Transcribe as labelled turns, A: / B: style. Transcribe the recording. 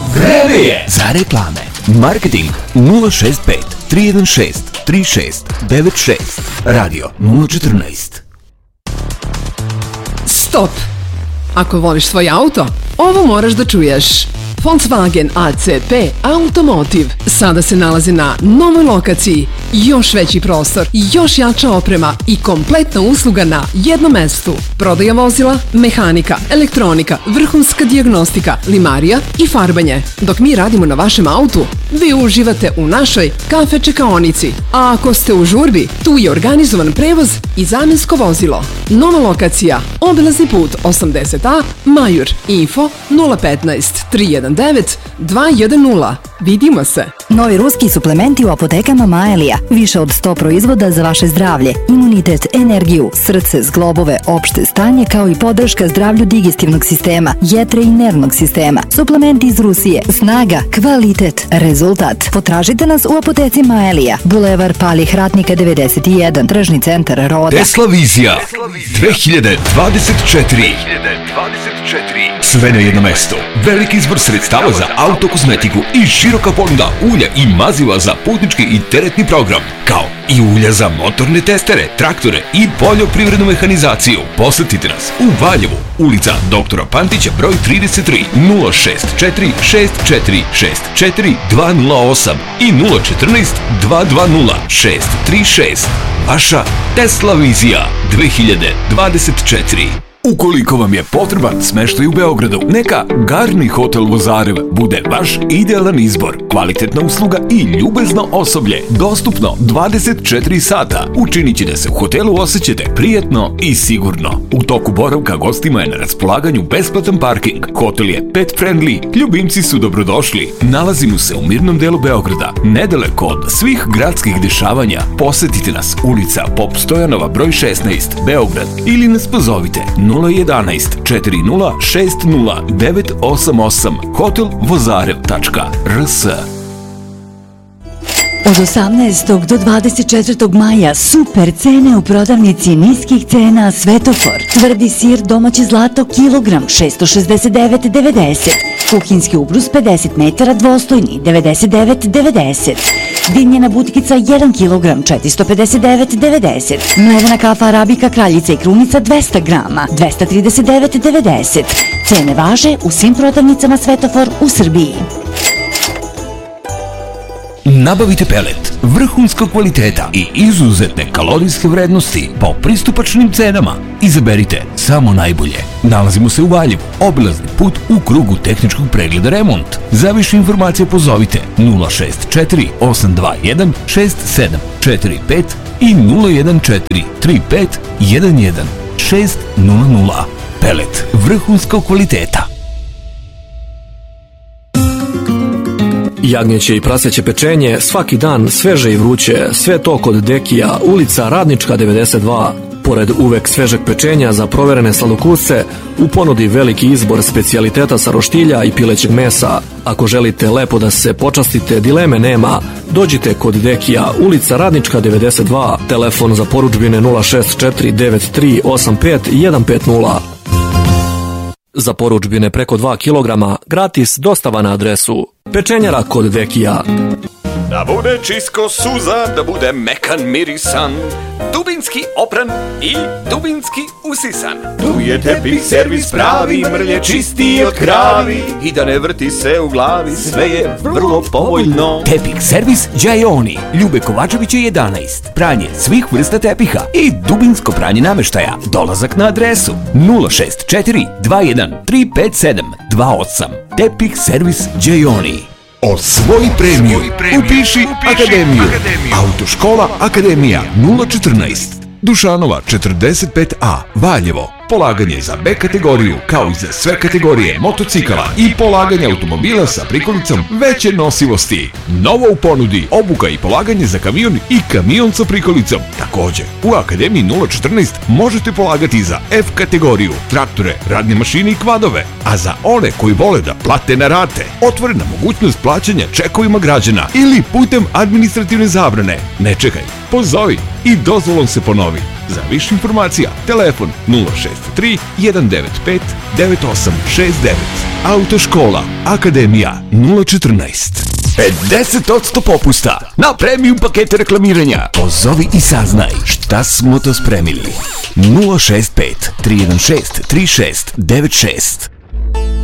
A: Vreme je za reklame. Marketing 065 316 3696. Radio 014.
B: Stop! Ako voliš svoj auto, ovo moraš da čuješ. Volkswagen ACP Automotive sada se nalazi na novoj lokaciji. Još veći prostor, još jača oprema i kompletna usluga na jednom mestu. Prodaja vozila, mehanika, elektronika, vrhunska dijagnostika, limarija i farbanje. Dok mi radimo na vašem autu, vi uživate u našoj kafe čekaonici. A ako ste u žurbi, tu je organizovan prevoz i zamjensko vozilo. Nova lokacija, obilazni put 80A, Majur, info 015 319 210. Vidimo se!
C: Novi ruski suplementi u apotekama Maelija. Više od 100 proizvoda za vaše zdravlje, imunitet, energiju, srce, zglobove, opšte stanje, kao i podrška zdravlju digestivnog sistema, jetre i nervnog sistema. Suplementi iz Rusije. Snaga, kvalitet, rezultat. Potražite nas u apoteci Maelija. Bulevar Palih Ratnika 91, Tržni centar Roda.
A: Tesla Vizija 2024. Sve na jedno mesto. Veliki izbor sredstava za autokozmetiku i široka ponuda ulja i maziva za putnički i teretni program, kao i ulja za motorne testere, traktore i poljoprivrednu mehanizaciju. Posetite nas u Valjevu, ulica Doktora Pantića broj 33, 064 64 64 208 i 014 220 636. Vaša Tesla Vizija 2024. Ukoliko vam je potreban smeštaj u Beogradu, neka Garni hotel Vozarev bude vaš idealan izbor. Kvalitetna usluga i ljubezno osoblje, dostupno 24 sata, učinit će da se u hotelu osjećate prijatno i sigurno. U toku boravka gostima je na raspolaganju besplatan parking. Hotel je pet friendly, ljubimci su dobrodošli. Nalazimo se u mirnom delu Beograda, nedaleko od svih gradskih dešavanja. Posetite nas, ulica Pop Stojanova broj 16, Beograd, ili nas pozovite 011 40 60 988 hotelvozarev.rs.
C: Od 18. do 24. maja super cene u prodavnici niskih cena Svetofor. Tvrdi sir domaće zlato kilogram 669,90. Kuhinski ubrus 50 metara dvostojni 99,90. Dimljena butkica 1 kilogram 459,90. Mlevena kafa arabika kraljica i krunica 200 grama 239,90. Cene važe u svim prodavnicama Svetofor u Srbiji.
A: Nabavite pelet vrhunskog kvaliteta i izuzetne kalorijske vrednosti po pristupačnim cenama. Izaberite samo najbolje. Nalazimo se u Valjevu, obilazni put u krugu tehničkog pregleda remont. Za više informacije pozovite 064 821 6745 i 014 35 11 600. Pelet vrhunskog kvaliteta.
D: Jagnjeće i praseće pečenje, svaki dan sveže i vruće, sve to kod Dekija, ulica Radnička 92. Pored uvek svežeg pečenja za proverene sladokusce, u ponudi veliki izbor specijaliteta sa roštilja i pilećeg mesa. Ako želite lepo da se počastite, dileme nema. Dođite kod Dekija, ulica Radnička 92, telefon za porudžbine 064 93 85 150. Za porudžbine preko 2 kg, gratis dostava na adresu Pečenjara kod Dekija.
E: Da bude čisto suza, da bude mekan mirisan, dubinski opran i dubinski usisan. Tu je Tepih servis pravi, mrlje čisti od kravi i da ne vrti se u glavi, sve je vrlo povoljno.
A: Tepih servis Đajoni, Ljube Kovačevića 11. Pranje svih vrsta tepiha i dubinsko pranje nameštaja. Dolazak na adresu 064 21 357 28. Tepih servis Đajoni. Osvoji premiju. Upiši Akademiju. Autoškola Akademija 014. Dušanova 45A, Valjevo. Polaganje za B kategoriju, kao i za sve kategorije motocikala i polaganje automobila sa prikolicom veće nosivosti. Novo u ponudi obuka i polaganje za kamion i kamion sa prikolicom. Također, u Akademiji 014 možete polagati za F kategoriju, traktore, radne mašine i kvadove, a za one koji vole da plate na rate, otvorena mogućnost plaćanja čekovima građana ili putem administrativne zabrane. Ne čekaj, pozovi i dozvolom se ponovi. Za više informacija, telefon 063 195 9869. Autoškola Akademija 014. 50% popusta na premium pakete reklamiranja. Pozovi i saznaj šta smo to spremili. 065 316 3696.